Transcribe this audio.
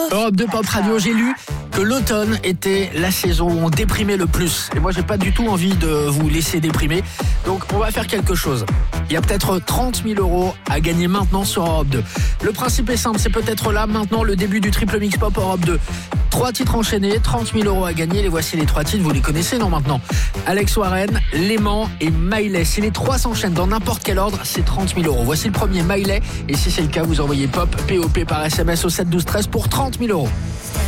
Europe 2 Pop Radio, j'ai lu que l'automne était la saison où on déprimait le plus. Et moi, j'ai pas du tout envie de vous laisser déprimer. Donc, on va faire quelque chose. Il y a peut-être 30 000 euros à gagner maintenant sur Europe 2. Le principe est simple, c'est peut-être là, maintenant, le début du triple mix pop Europe 2. 3 titres enchaînés, 30 000 euros à gagner. Les voici les 3 titres, vous les connaissez, non, maintenant? Alex Warren, Léman et Miley. Si les 3 s'enchaînent dans n'importe quel ordre, c'est 30 000 euros. Voici le premier, Miley. Et si c'est le cas, vous envoyez POP, POP par SMS au 7 12 13 pour 30 000 euros.